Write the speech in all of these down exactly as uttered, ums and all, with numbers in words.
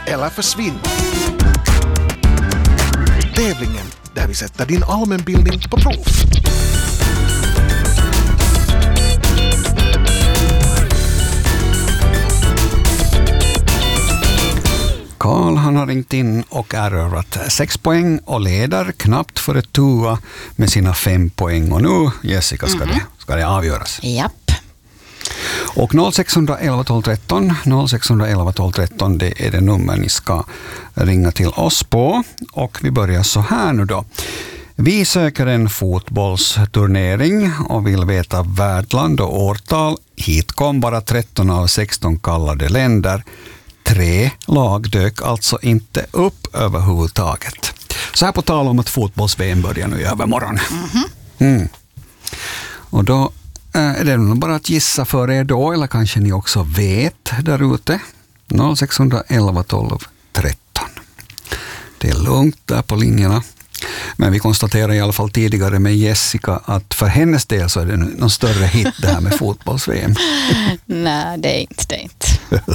eller försvinn. Tävlingen där vi sätter din allmänbildning på prov. Karl, han har ringt in och erövrat sex poäng och leder knappt för ett tua med sina fem poäng. Och nu, Jessica, ska, mm-hmm. det, ska det avgöras. Japp. Och noll sex ett ett tolv tretton, noll sex ett ett tolv tretton, det är det nummer ni ska ringa till oss på. Och vi börjar så här nu då. Vi söker en fotbollsturnering och vill veta värdland och årtal. Hit kom bara tretton av sexton kallade länder. Tre lag dök alltså inte upp överhuvudtaget. Så här på tal om att fotbolls-V M börjar nu i övermorgon. Mm-hmm. Mm. Och då är det nog bara att gissa för er då, eller kanske ni också vet där ute. noll sex ett ett tolv tretton. Det är lugnt där på linjerna. Men vi konstaterar i alla fall tidigare med Jessica att för hennes del så är det någon större hit det här med fotbolls-V M. Nej, det är inte det. Är inte.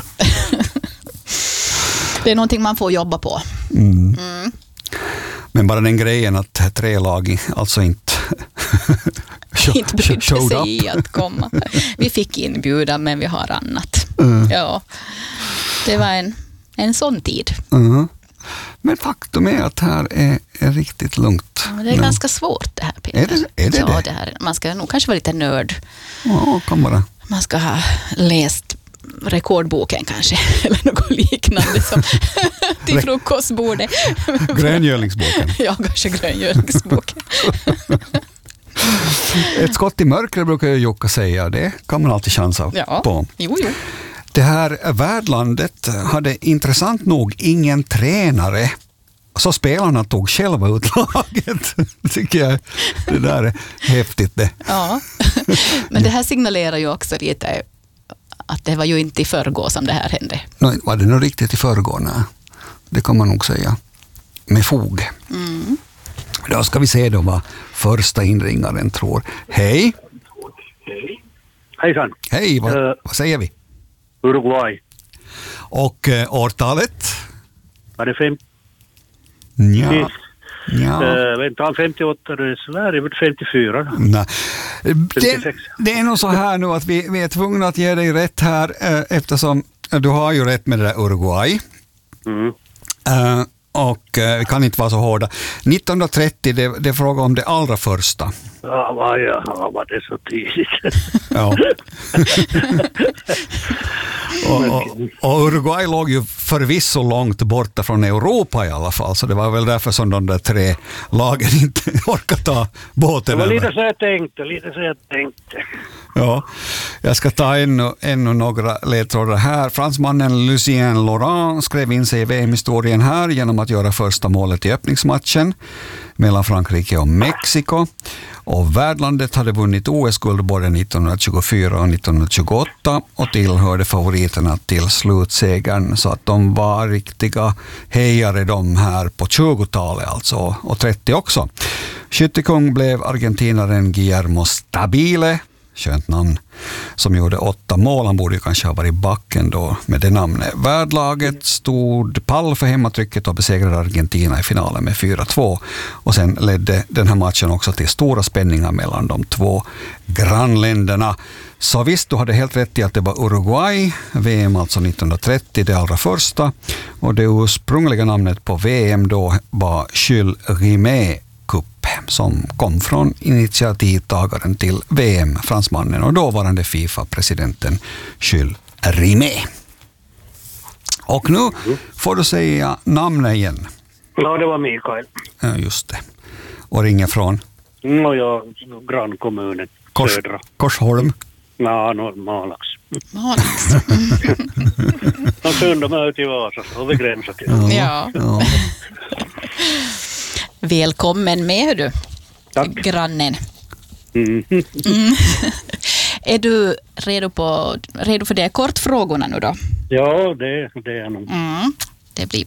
Det är någonting man får jobba på. Mm. Mm. Men bara den grejen att tre lag alltså inte inte brydde sig att komma. Vi fick inbjuda, men vi har annat. Mm. Ja, det var en, en sån tid. Mm. Men faktum är att här är, är riktigt lugnt. Ja, det är no. ganska svårt det här, Peter. Är det, är det, ja, det? det här. Man ska nog kanske vara lite nörd. Ja, kan vara. Man ska ha läst rekordboken kanske, eller något liknande som till frukostbordet. Gröngölingsboken. Ja, kanske gröngölingsboken. Ett skott i mörkret brukar ju Jocka säga, det kan man alltid chansa ja. på. Jo, jo. Det här värdlandet hade intressant nog ingen tränare, så spelarna tog själva ut laget. Tycker jag, det där är häftigt det. Ja, men det här signalerar ju också lite att det var ju inte i förrgår som det här hände. Nej, var det nog riktigt i förrgår? Nej. Det kan man nog säga. Med fog. Mm. Då ska vi se då vad första inringaren tror. Hej! Hej! Hejsan! Hej, vad, uh, vad säger vi? Uruguay. Och uh, årtalet? Var det fem? Ja. Ja. Uh, vänta, femtioåtta, det är Sverige, femtiofyra. Nej. Det, det är nog så här nu att vi, vi är tvungna att ge dig rätt här uh, eftersom du har ju rätt med det där Uruguay. Mm. Uh, och uh, vi kan inte vara så hårda. nittonhundratrettio, det, det är fråga om det allra första. Ja, vad ja, var det så tidigt. Ja. och, och, och Uruguay låg ju förvisso långt borta från Europa i alla fall, så det var väl därför som de där tre lagen inte orkade ta båten. Det var lite så jag tänkte, lite så jag tänkte. Ja, jag ska ta ännu, ännu några ledtrådar här. Fransmannen Lucien Laurent skrev in sig i V M-historien här genom att göra första målet i öppningsmatchen mellan Frankrike och Mexiko. Och värdlandet hade vunnit O S-guld både nittonhundratjugofyra och nittonhundratjugoåtta och tillhörde favoriterna till slutsegern, så att de var riktiga hejare de här på tjugotalet alltså, och trettio också. Skyttekung blev argentinaren Guillermo Stabile, skönt namn, som gjorde åtta mål. Han borde ju kanske ha varit i backen då med det namnet. Värdlaget stod pall för hemmatrycket och besegrade Argentina i finalen med fyra två. Och sen ledde den här matchen också till stora spänningar mellan de två grannländerna. Så visst, du hade helt rätt i att det var Uruguay, V M alltså nittonhundratrettio, det allra första. Och det ursprungliga namnet på V M då var Jules Rimet Cup, som kom från initiativtagaren till V M, fransmannen och dåvarande FIFA-presidenten Jules Rimet. Och nu får du säga namnet igen. Ja, det var Mikael. Ja, just det. Och ringer från? No, ja, grannkommunen, Kors, södra. Korsholm? Ja, no, Malax. Malax. De kunde med ut i Vasa, så har vi gränsat till. Ja. ja. Välkommen med, du. Tack. Grannen. Mm. Mm. Är du redo, på, redo för de kortfrågorna nu då? Ja, det, det är nog. Mm. Det blir